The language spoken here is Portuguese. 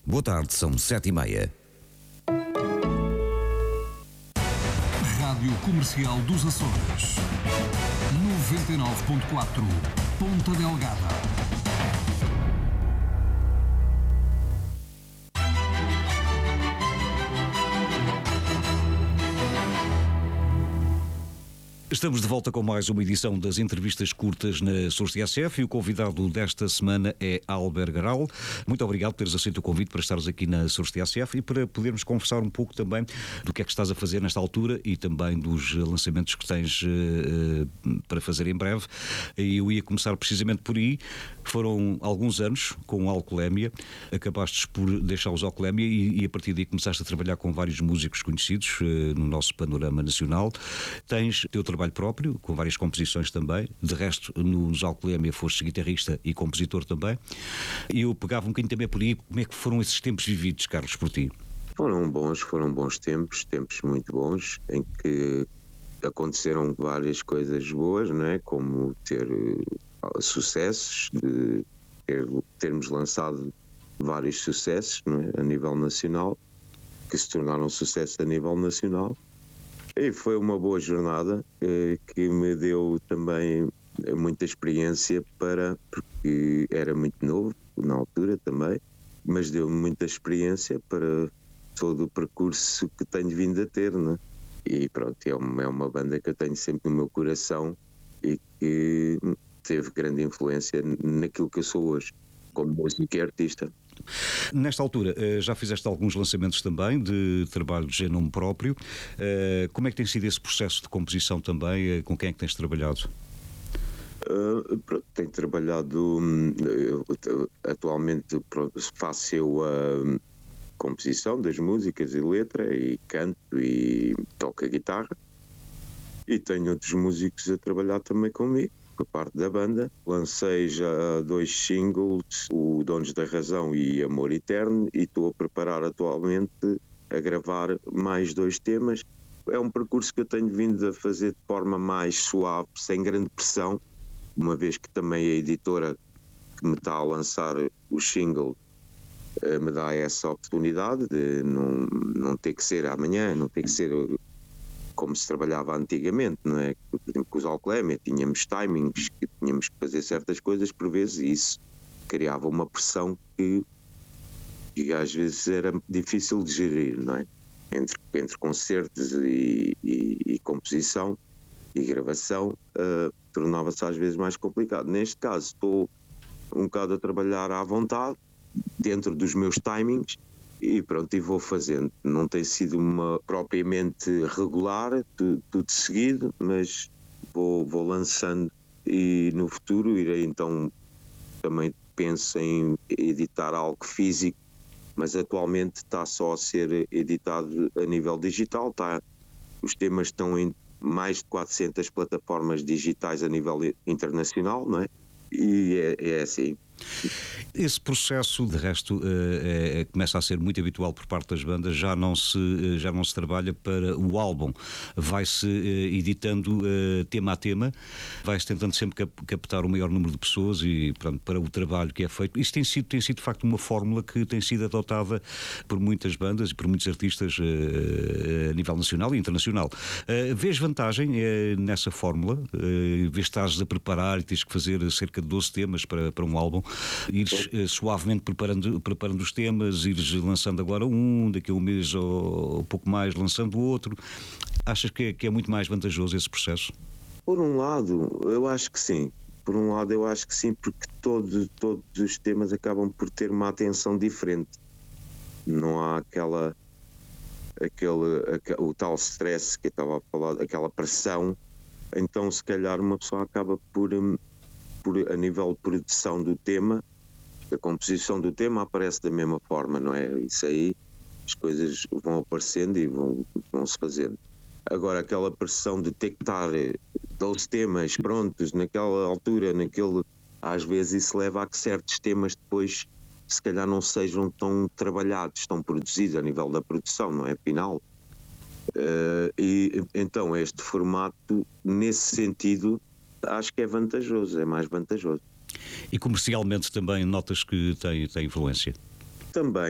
Boa tarde, são 7h30. Rádio Comercial dos Açores, 99.4, Ponta Delgada. Estamos de volta com mais uma edição das entrevistas curtas na Açores TSF e o convidado desta semana é Albert Garral. Muito obrigado por teres aceito o convite para estares aqui na Açores TSF e para podermos conversar um pouco também do que é que estás a fazer nesta altura e também dos lançamentos que tens para fazer em breve. E eu ia começar precisamente por aí. Foram alguns anos com Alcoolémia, acabaste por deixar os Alcoolémia e a partir daí começaste a trabalhar com vários músicos conhecidos no nosso panorama nacional. Tens teu trabalho próprio, com várias composições também. De resto, nos Alcoolémia foste guitarrista e compositor também. E eu pegava um bocadinho também por aí, como é que foram esses tempos vividos, Carlos, por ti? Foram bons tempos muito bons, em que aconteceram várias coisas boas, não é? Como ter sucessos, de termos lançado vários sucessos, não é? A nível nacional, que se tornaram sucesso a nível nacional. E foi uma boa jornada que me deu também muita experiência porque era muito novo na altura também, mas deu-me muita experiência para todo o percurso que tenho vindo a ter, né? E pronto, é uma banda que eu tenho sempre no meu coração e que teve grande influência naquilo que eu sou hoje, como músico e artista. Nesta altura já fizeste alguns lançamentos também de trabalhos em nome próprio. Como é que tem sido esse processo de composição também? Com quem é que tens trabalhado? Tenho trabalhado atualmente, faço eu a composição das músicas e letra, e canto e toco a guitarra, e tenho outros músicos a trabalhar também comigo, por parte da banda. Lancei já 2 singles, o Donos da Razão e Amor Eterno, e estou a preparar atualmente a gravar mais 2 temas. É um percurso que eu tenho vindo a fazer de forma mais suave, sem grande pressão, uma vez que também a editora que me está a lançar o single me dá essa oportunidade de não ter que ser amanhã, não ter que ser como se trabalhava antigamente, não é? Por exemplo, com os Alcoolémia tínhamos timings, que tínhamos que fazer certas coisas por vezes, e isso criava uma pressão que às vezes era difícil de gerir, não é? Entre concertos e composição e gravação, tornava-se às vezes mais complicado. Neste caso estou um bocado a trabalhar à vontade, dentro dos meus timings, e pronto, e vou fazendo. Não tem sido uma propriamente regular, tudo seguido, mas vou lançando, e no futuro irei então, também penso em editar algo físico, mas atualmente está só a ser editado a nível digital. Os temas estão em mais de 400 plataformas digitais a nível internacional, não é? E é assim. Esse processo, de resto, começa a ser muito habitual por parte das bandas. Já não se trabalha para o álbum, vai-se editando tema a tema, vai-se tentando sempre captar o maior número de pessoas e, pronto, para o trabalho que é feito. Isso tem sido de facto uma fórmula que tem sido adotada por muitas bandas e por muitos artistas a nível nacional e internacional. Vês vantagem nessa fórmula? Vês que estás a preparar e tens que fazer cerca de 12 temas para um álbum, ires suavemente preparando os temas, ires lançando agora daqui a um mês ou pouco mais lançando outro. Achas que é muito mais vantajoso esse processo? Por um lado, eu acho que sim. Porque todos os temas acabam por ter uma atenção diferente. Não há o tal stress que eu estava a falar, aquela pressão. Então, se calhar, uma pessoa acaba por a nível de produção do tema, a composição do tema aparece da mesma forma, não é? Isso aí, as coisas vão aparecendo e vão-se fazendo. Agora, aquela pressão de ter que estar 12 temas prontos naquela altura, às vezes isso leva a que certos temas depois se calhar não sejam tão trabalhados, tão produzidos a nível da produção, não é? Final. E então este formato, nesse sentido, acho que é vantajoso, é mais vantajoso. E comercialmente também notas que tem influência? Também.